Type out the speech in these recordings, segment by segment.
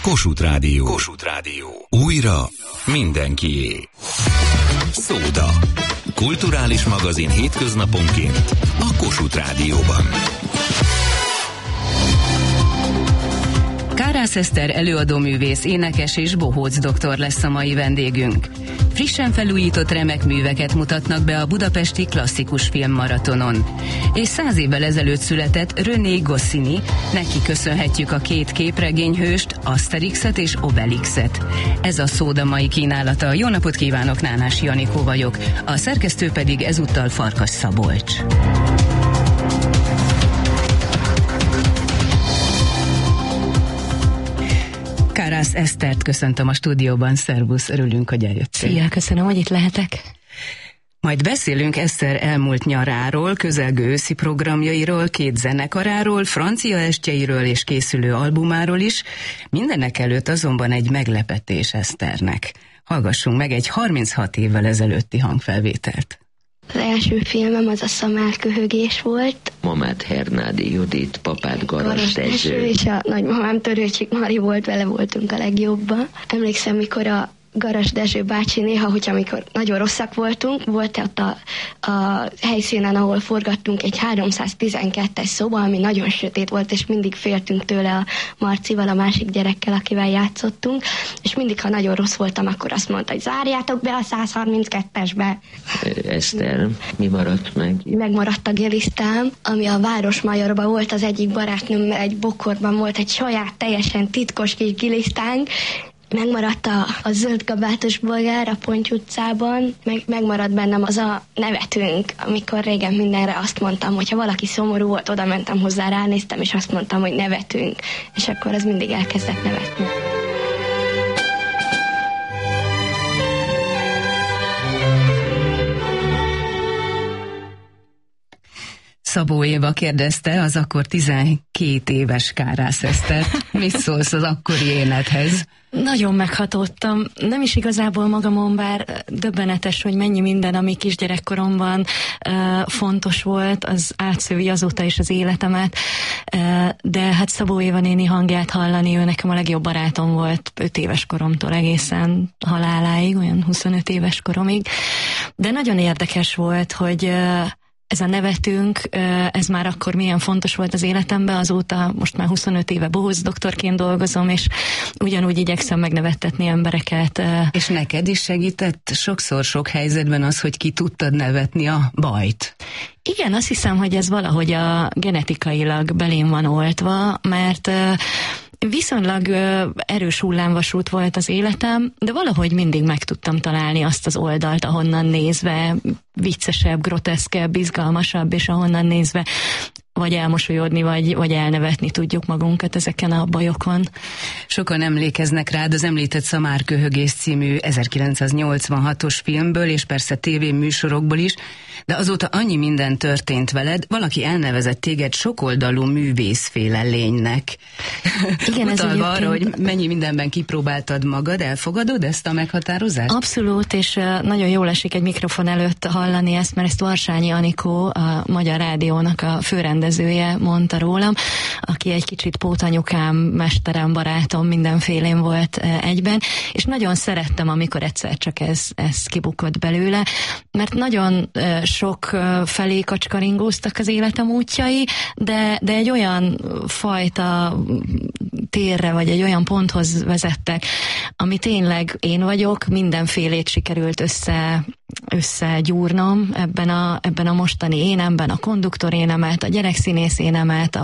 Kossuth Rádió. Kossuth Rádió. Újra mindenkié. Szóda. Kulturális magazin hétköznaponként a Kossuth Rádióban. Kárász Eszter előadóművész, énekes és bohóc doktor lesz a mai vendégünk. Frissen felújított remek műveket mutatnak be a budapesti klasszikus filmmaratonon. És 100 évvel ezelőtt született René Goscinny, neki köszönhetjük a két képregényhőst, Asterixet és Obelixet. Ez a Szóda mai kínálata. Jó napot kívánok, Nánás Janikó vagyok, a szerkesztő pedig ezúttal Farkas Szabolcs. Kárász Esztert köszöntöm a stúdióban, szervusz, örülünk, hogy eljöttél. Szia, köszönöm, hogy itt lehetek. Majd beszélünk Eszter elmúlt nyaráról, közelgő őszi programjairól, két zenekaráról, francia estjeiről és készülő albumáról is. Mindenek előtt azonban egy meglepetés Eszternek. Hallgassunk meg egy 36 évvel ezelőtti hangfelvételt. Az első filmem az a Szamárköhögés volt. Mamát Hernádi Judit, papát Garas Dezső. És a nagymamám Törőcsik Mari volt, vele voltunk a legjobban. Emlékszem, mikor a Garas Dezső bácsi néha, hogy amikor nagyon rosszak voltunk, volt ott a helyszínen, ahol forgattunk egy 312-es szoba, ami nagyon sötét volt, és mindig féltünk tőle a Marcival, a másik gyerekkel, akivel játszottunk, és mindig, ha nagyon rossz voltam, akkor azt mondta, hogy zárjátok be a 132-esbe. Eszter, mi maradt meg? Megmaradt a gilisztám, ami a Városmajorban volt, az egyik barátnőmmel egy bokorban volt egy saját, teljesen titkos kis gilisztánk. Megmaradt a zöld kabátos bolgár a Ponty utcában, megmaradt bennem az a nevetünk, amikor régen mindenre azt mondtam, hogy ha valaki szomorú volt, oda mentem hozzá, ránéztem, és azt mondtam, hogy nevetünk, és akkor az mindig elkezdett nevetni. Szabó Éva kérdezte az akkor 12 éves Kárász Eszter. Mit szólsz az akkori énedhez? Nagyon meghatódtam. Nem is igazából magamon, bár döbbenetes, hogy mennyi minden, ami kisgyerekkoromban fontos volt, az átszövi azóta is az életemet. De hát Szabó Éva néni hangját hallani, ő nekem a legjobb barátom volt 5 éves koromtól egészen haláláig, olyan 25 éves koromig. De nagyon érdekes volt, hogy ez a nevetünk, ez már akkor milyen fontos volt az életemben, azóta most már 25 éve bohóc doktorként dolgozom, és ugyanúgy igyekszem megnevettetni embereket. És neked is segített sokszor sok helyzetben az, hogy ki tudtad nevetni a bajt? Igen, azt hiszem, hogy ez valahogy a genetikailag belém van oltva, mert viszonylag erős hullámvasút volt az életem, de valahogy mindig meg tudtam találni azt az oldalt, ahonnan nézve viccesebb, groteszkebb, izgalmasabb, és ahonnan nézve vagy elmosolyodni, vagy elnevetni tudjuk magunkat ezeken a bajokon. Sokan emlékeznek rád az említett Szamárköhögés című 1986-os filmből, és persze tévéműsorokból is, de azóta annyi minden történt veled, valaki elnevezett téged sokoldalú művészféle lénynek. Igen, utalva arra, hogy mennyi mindenben kipróbáltad magad, elfogadod ezt a meghatározást? Abszolút, és nagyon jól esik egy mikrofon előtt hallani ezt, mert ezt Varsányi Anikó, a Magyar Rádiónak a főrendezője mondta rólam, aki egy kicsit pótanyukám, mesterem, barátom, mindenfélén volt egyben, és nagyon szerettem, amikor egyszer csak ez kibukott belőle, mert nagyon sok felé kacskaringóztak az életem útjai, de egy olyan fajta térre, vagy egy olyan ponthoz vezettek, ami tényleg én vagyok, mindenfélét sikerült összegyúrnom ebben a mostani énemben, a konduktor énemet, a gyerekszínész énemet,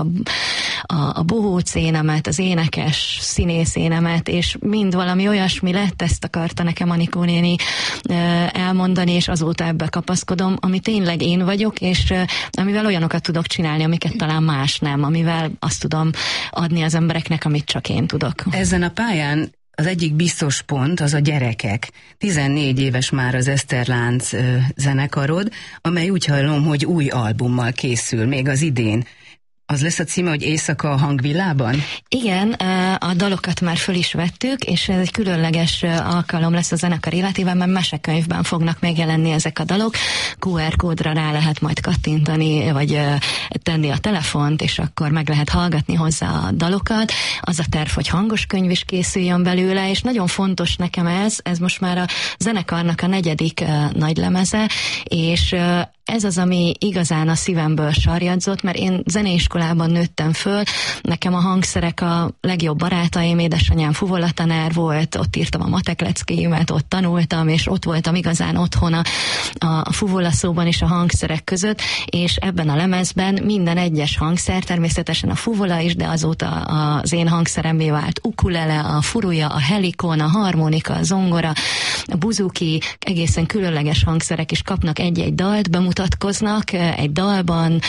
a bohóc énemet, az énekes színész énemet, és mind valami olyasmi lett, ezt akarta nekem Anikó néni elmondani, és azóta ebbe kapaszkodom, ami tényleg én vagyok, és amivel olyanokat tudok csinálni, amiket talán más nem, amivel azt tudom adni az embereknek, amit csak én tudok. Ezen a pályán az egyik biztos pont az a gyerekek. 14 éves már az Eszterlánc zenekarod, amely úgy hallom, hogy új albummal készül még az idén. Az lesz a címe, hogy Éjszaka a hangvillában? Igen, a dalokat már föl is vettük, és ez egy különleges alkalom lesz a zenekar életében, mert mesekönyvben fognak megjelenni ezek a dalok. QR kódra rá lehet majd kattintani, vagy tenni a telefont, és akkor meg lehet hallgatni hozzá a dalokat. Az a terv, hogy hangos könyv is készüljön belőle, és nagyon fontos nekem ez most már a zenekarnak a 4. nagylemeze, és ez az, ami igazán a szívemből sarjadzott, mert én zeneiskolában nőttem föl, nekem a hangszerek a legjobb barátaim, édesanyám fuvollatanár volt, ott írtam a matekleckéimet, ott tanultam, és ott voltam igazán otthon a fuvollaszóban és a hangszerek között, és ebben a lemezben minden egyes hangszer, természetesen a fuvola is, de azóta az én hangszeremmé vált ukulele, a furuja, a helikon, a harmonika, a zongora, a buzuki, egészen különleges hangszerek is kapnak egy-egy dalt, bemutatkoznak egy dalban,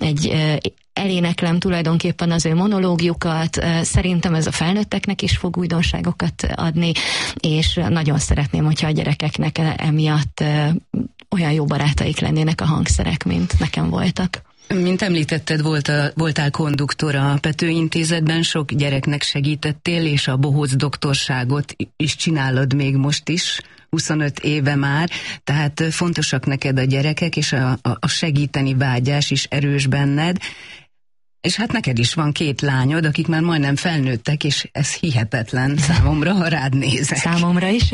eléneklem tulajdonképpen az ő monológiukat, szerintem ez a felnőtteknek is fog újdonságokat adni, és nagyon szeretném, hogyha a gyerekeknek emiatt olyan jó barátaik lennének a hangszerek, mint nekem voltak. Mint említetted, voltál konduktor a Pető Intézetben, sok gyereknek segítettél, és a bohóc doktorságot is csinálod még most is, 25 éve már, tehát fontosak neked a gyerekek, és a segíteni vágyás is erős benned. És hát neked is van 2 lányod, akik már majdnem felnőttek, és ez hihetetlen számomra, ha rád nézek. Számomra is,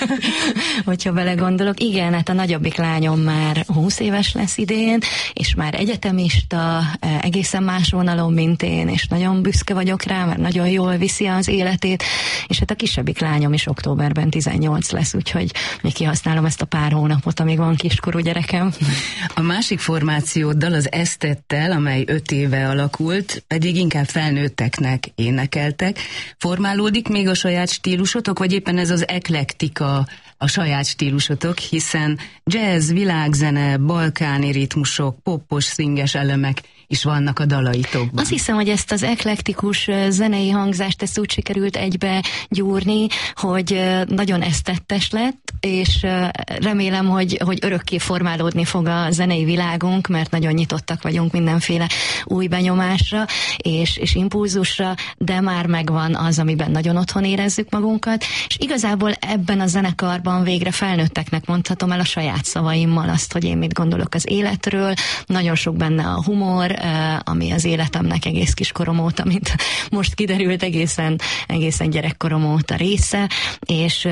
hogyha belegondolok. Igen, hát a nagyobbik lányom már 20 éves lesz idén, és már egyetemista, egészen más vonalon, mint én, és nagyon büszke vagyok rá, mert nagyon jól viszi az életét, és hát a kisebbik lányom is októberben 18 lesz, úgyhogy még kihasználom ezt a pár hónapot, amíg van kiskorú gyerekem. A másik formációddal, az Esztettel, amely 5 éve alakult, pedig inkább felnőtteknek énekeltek. Formálódik még a saját stílusotok, vagy éppen ez az eklektika a saját stílusotok, hiszen jazz, világzene, balkáni ritmusok, poppos, swinges elemek is vannak a dalaitokban. Azt hiszem, hogy ezt az eklektikus zenei hangzást ezt úgy sikerült egybe gyúrni, hogy nagyon esztettes lett, és remélem, hogy örökké formálódni fog a zenei világunk, mert nagyon nyitottak vagyunk mindenféle új benyomásra és impulzusra, de már megvan az, amiben nagyon otthon érezzük magunkat, és igazából ebben a zenekarban végre felnőtteknek mondhatom el a saját szavaimmal azt, hogy én mit gondolok az életről, nagyon sok benne a humor, ami az életemnek egész kiskorom óta, mint most kiderült, egészen gyerekkorom óta része, és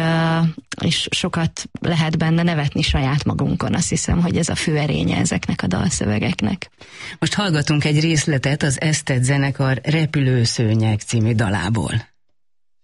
sokat lehet benne nevetni saját magunkon. Azt hiszem, hogy ez a fő erénye ezeknek a dalszövegeknek. Most hallgatunk egy részletet az Esztett zenekar Repülőszőnyeg című dalából.